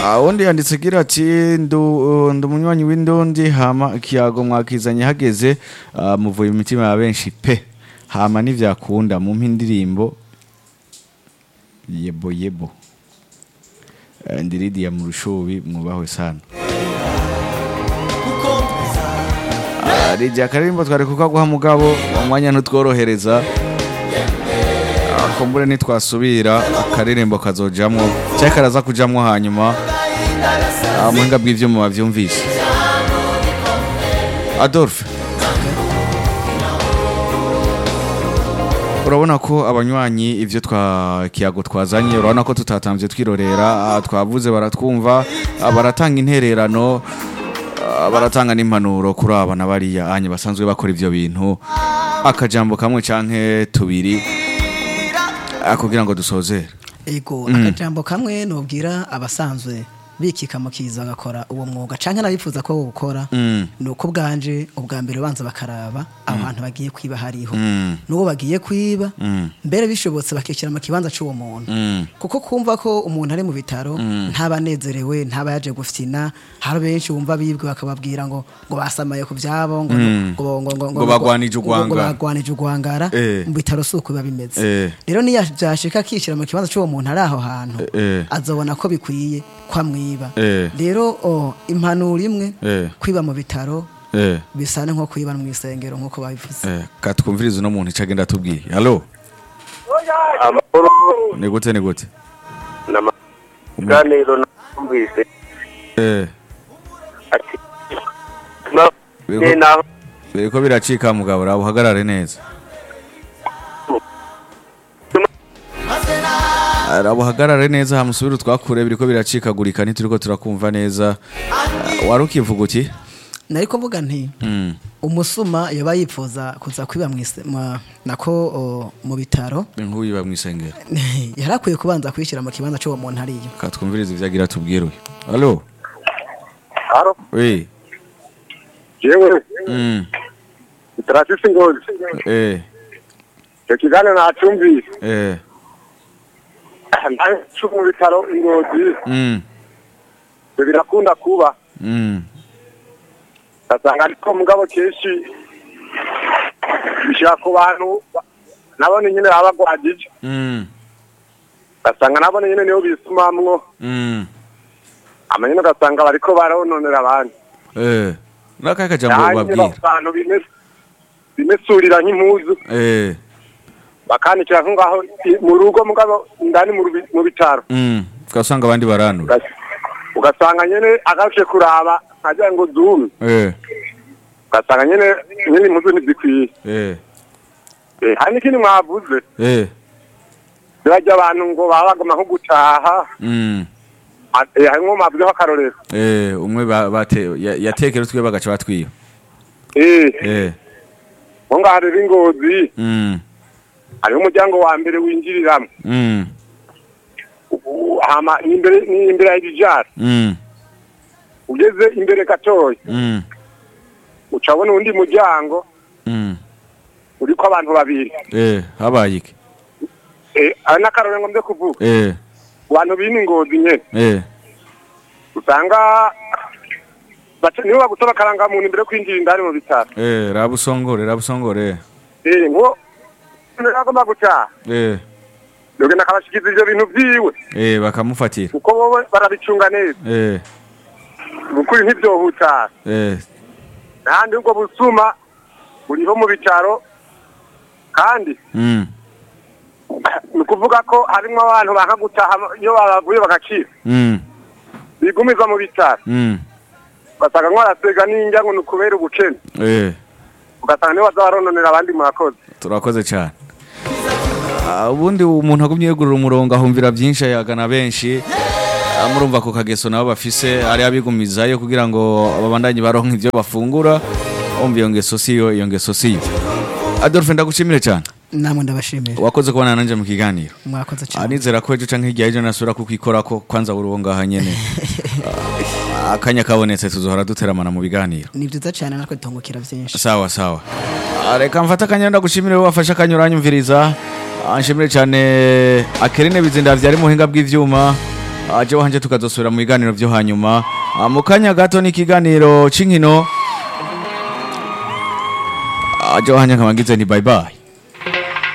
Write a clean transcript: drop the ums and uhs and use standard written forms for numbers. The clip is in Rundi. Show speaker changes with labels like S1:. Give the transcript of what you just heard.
S1: Undi yanditse gira ati ndumunywanyi w'indundi hama ikiyago mwakizanye hageze muvuye imitima ya benshi pe hama n'ivyakunda mu mpindirimbo yebo yebo ndiridi ya murushobi mwubahwe sana Rija karimbo twari kukaguha mugabo umwanya ntutworohereza kumbure nitwasubira akaririmbo kazojamwo cyangwa karaza kujamwo hanyuma muhinga bw'ivyuma bavyumvise Adolphe urabona ko abanywanyi ivyo kiyago twazanye urabona ko tutatamvye twirorera twavuze baratwumva baratanga intererano baratanga n'impanuro kuri abana bariya anye basanzwe bakora ivyo bintu akajambo kamwe canke tubiri kugira ngo dusozere
S2: ego akajambo kamwe nobwira abasanzwe bikika mukiza gakora uwo mwuga canke nabifuza ko gukora nuko bwanje ubwa mbere banza bakaraba abantu bagiye kwiba hariho nuwo bagiye kwiba mbere bishobotse bakekira mu kibanza cy'uwo muntu kuko kumva ko umuntu ari mu bitaro ntabanezerewe ntaba yaje gufina hari benshi bumva bibwe bakababwira ngo basamaye ku byabo ngo bagwanije ugwangara mu bitaro suko biba bimeze rero niya byashika kishira mu kibanza cy'uwo muntu ari aho hantu azobona ko bikwiye kwamwiba rero impanuro imwe kwiba mu bitaro bisane nko kwiba mu isengero nkuko babivuze
S1: katwumviriza no muntu icagenda tubwiye allo
S3: amahoro
S1: ni gute
S3: ganiro numvise ati
S1: biriko biracika mugabo rabo uhagarare neza Arabuhagarare neza hamusubira twakure biriko biracikagurika ntituriko turakumva neza warukivuga uti
S2: nariko mvuga nti umusuma yaba yipfuza kuza kwiba nako mu bitaro
S1: nk'uyiba mwisengero
S2: yarakwiye kubanza kwishira mu kibanza cyo umuntu hariyo
S1: katwumviriza ivyagira tubwiruye allo oui
S3: jewe trafisi ngozi tekigana na chumvise ndaje mu bitaro ingozi birakunda kuba Tasanga ariko mugabo keshi bishaka abantu nabone nyine abagwagije Tasanga nabone nyine niyo bisumamwo amanyine gasanga bariko barononera abandi
S1: nakaka jambo babwira
S3: abantu bimesurira nk'impuzu bakanikira ngaho mu rugo mugabo ndani mu bitaro
S1: ugasanga abandi baranura
S3: ugasanga nyene agace kuraba ajya ngo zume ugasanga nyene impuzu ntizikwiye hani kini mwavuze birajya abantu ngo babagoma nko gutaha harimo mavuze akarorero
S1: umwe yatekera utwe bagaca batwiyo
S3: ngo ngahari ingozi hariho umuryango wa mbere winjiriramo hama imbere ya ijari ugeze imbere gatoya ucabona undi muryango uriko abantu babiri
S1: habaye iki
S3: ari n'akarore ngo mbe kuvuga abantu bini ngozi nyene usanga nibo bagusaba akarangamuntu imbere yo kwinjira indani mu bitaro
S1: rabusongore
S3: ngo nagomba gutaha Yoge nakabashikiza ivyo bintu vyiwe
S1: bakamufatira
S3: uko bobo barabicunga neza ukuri ntibyohuta nandi ubwo busuma buriho mu bitaro kandi nukuvuga ko harimo abantu bakagutaha iyo babavuye bagakira bigumiza mu bitaro ugasanga nkorasega n'injya ngo nukubera ubukene ugasanga niba bazabarononera abandi murakoze
S1: turakoze cyane ubundi umuntu agumye yegurira umurongo ahumvira byinshi ayagana benshi murumva ko kageso nabo bafise ari abigumizayo kugira ngo ababandanye baronke ivyo bafungura umva iyo ngeso siyo Adolphe ndagushimire cyane
S2: namwe ndabashimira
S1: wakoze kubana nanje mu kiganiro
S2: mwakoze cyane
S1: anizera ko ejo canke hirya ejo nasura kukikora ko kwanza uruhonga hanyene akanya kabonetse tuzohora duteramana mu biganiro
S2: ni byiza cyane natwe tungukira byinshi
S1: sawa reka mfata akanya ndagushimire wafasha akanya uranyumviriza anshimire cyane Akerine Bizinda vyari muhinga bw'ivyuma aje wanje tukazosubira mu biganiro byo hanyuma mu kanya gato ni ikiganiro c'inkino aje wanje nkabangize ni bye bye.